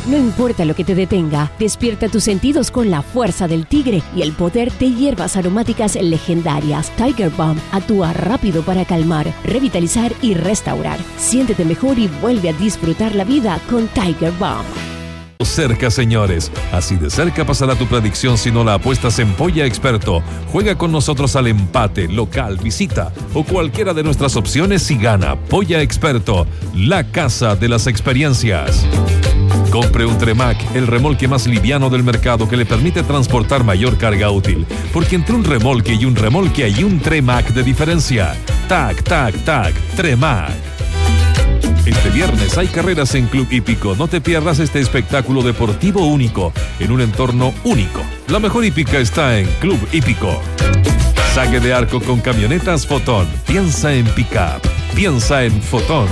No importa lo que te detenga, despierta tus sentidos con la fuerza del tigre y el poder de hierbas aromáticas legendarias. Tiger Balm actúa rápido para calmar, revitalizar y restaurar. Siéntete mejor y vuelve a disfrutar la vida con Tiger Balm. Cerca, señores. Así de cerca pasará tu predicción si no la apuestas en Polla Experto. Juega con nosotros al empate, local, visita o cualquiera de nuestras opciones y gana. Polla Experto, la casa de las experiencias. Compre un Tremac, el remolque más liviano del mercado que le permite transportar mayor carga útil. Porque entre un remolque hay un Tremac de diferencia. Tac, tac, tac, Tremac. Este viernes hay carreras en Club Hípico. No te pierdas este espectáculo deportivo único, en un entorno único. La mejor hípica está en Club Hípico. Saque de arco con camionetas Fotón. Piensa en pick-up. Piensa en Fotón.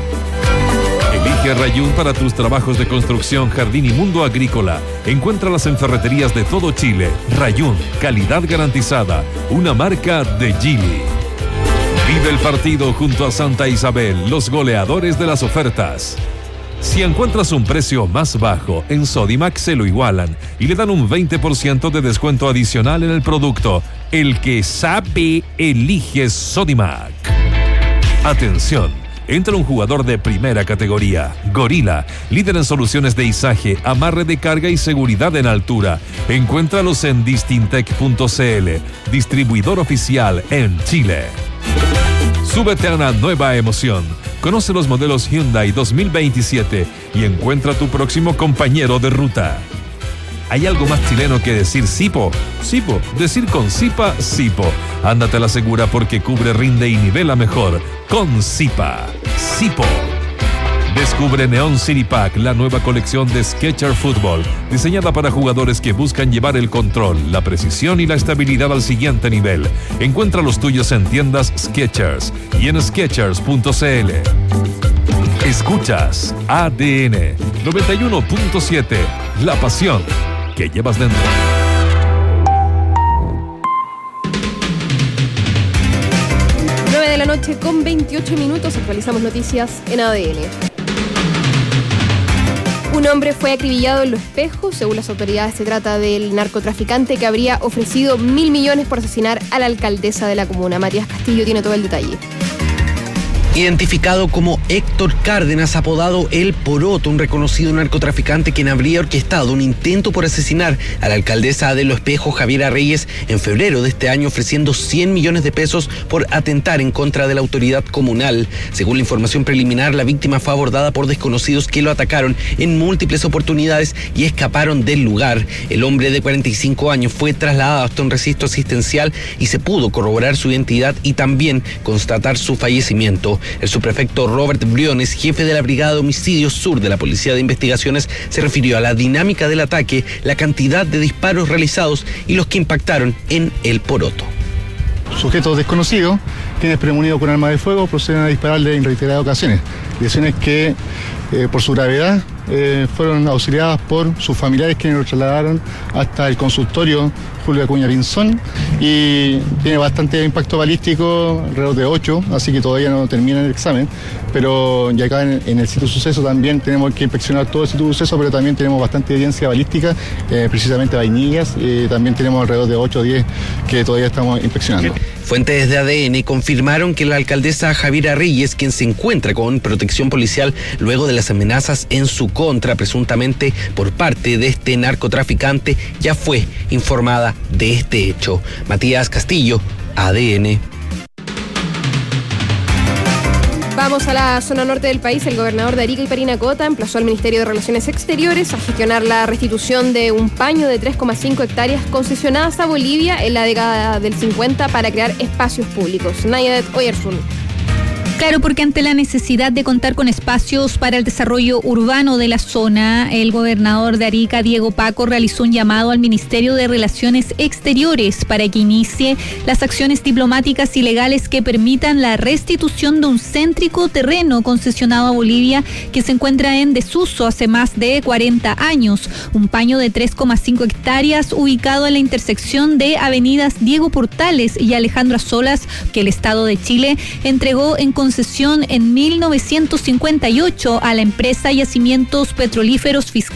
Elige Rayún para tus trabajos de construcción, jardín y mundo agrícola. Encuéntralas en ferreterías de todo Chile. Rayún, calidad garantizada. Una marca de Geely. Vive el partido junto a Santa Isabel, los goleadores de las ofertas. Si encuentras un precio más bajo, en Sodimac se lo igualan y le dan un 20% de descuento adicional en el producto. El que sabe, elige Sodimac. Atención, entra un jugador de primera categoría, Gorila, líder en soluciones de izaje, amarre de carga y seguridad en altura. Encuéntralos en distintec.cl, distribuidor oficial en Chile. Súbete a una nueva emoción. Conoce los modelos Hyundai 2027 y encuentra tu próximo compañero de ruta. ¿Hay algo más chileno que decir Sipo? Sipo, decir con Sipa, Sipo. Ándate a la segura porque cubre, rinde y nivela mejor. Con Sipa, Sipo. Descubre Neon City Pack, la nueva colección de Skechers Fútbol, diseñada para jugadores que buscan llevar el control, la precisión y la estabilidad al siguiente nivel. Encuentra los tuyos en tiendas Skechers y en skechers.cl. Escuchas ADN 91.7, la pasión que llevas dentro. 9 de la noche con 28 minutos, actualizamos noticias en ADN. Un hombre fue acribillado en Los Espejos. Según las autoridades, se trata del narcotraficante que habría ofrecido 1.000 millones por asesinar a la alcaldesa de la comuna. Matías Castillo tiene todo el detalle. Identificado como Héctor Cárdenas, apodado El Poroto, un reconocido narcotraficante quien habría orquestado un intento por asesinar a la alcaldesa de Los Espejos, Javiera Reyes, en febrero de este año, ofreciendo 100 millones de pesos por atentar en contra de la autoridad comunal. Según la información preliminar, la víctima fue abordada por desconocidos que lo atacaron en múltiples oportunidades y escaparon del lugar. El hombre de 45 años fue trasladado hasta un recinto asistencial y se pudo corroborar su identidad y también constatar su fallecimiento. El subprefecto Robert Briones, jefe de la Brigada de Homicidios Sur de la Policía de Investigaciones, se refirió a la dinámica del ataque, la cantidad de disparos realizados y los que impactaron en El Poroto. Sujetos desconocidos, quienes premonidos con arma de fuego, proceden a dispararle en reiteradas ocasiones. Lesiones que, por su gravedad, fueron auxiliadas por sus familiares, quienes lo trasladaron hasta el consultorio Julio Acuña Pinzón, y tiene bastante impacto balístico, alrededor de 8, así que todavía no termina el examen, pero ya acá en el sitio de suceso también tenemos que inspeccionar todo el sitio de suceso, pero también tenemos bastante evidencia balística, precisamente vainillas, también tenemos alrededor de 8 o 10 que todavía estamos inspeccionando. Fuentes de ADN confirmaron que la alcaldesa Javiera Reyes, quien se encuentra con protección policial luego de las amenazas en su contra, presuntamente por parte de este narcotraficante, ya fue informada de este hecho. Matías Castillo, ADN. Vamos a la zona norte del país. El gobernador de Arica y Parinacota emplazó al Ministerio de Relaciones Exteriores a gestionar la restitución de un paño de 3,5 hectáreas concesionadas a Bolivia en la década del 50 para crear espacios públicos. Nayadet Oyersun. Claro, porque ante la necesidad de contar con espacios para el desarrollo urbano de la zona, el gobernador de Arica, Diego Paco, realizó un llamado al Ministerio de Relaciones Exteriores para que inicie las acciones diplomáticas y legales que permitan la restitución de un céntrico terreno concesionado a Bolivia que se encuentra en desuso hace más de 40 años. Un paño de 3,5 hectáreas ubicado en la intersección de avenidas Diego Portales y Alejandro Solas, que el Estado de Chile entregó en concesión en 1958 a la empresa Yacimientos Petrolíferos Fiscales